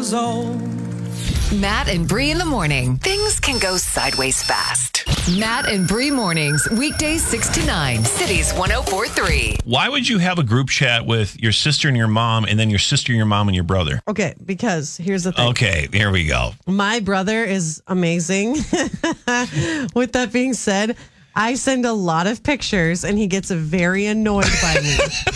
years old. Matt and Bree in the morning. Things can go sideways fast. Matt and Bree mornings, weekdays 6 to 9, Cities 104.3. Why would you have a group chat with your sister and your mom, and then your sister, your mom, and your brother? Okay, because here's the thing. Okay, here we go. My brother is amazing. With that being said, I send a lot of pictures and he gets very annoyed by me.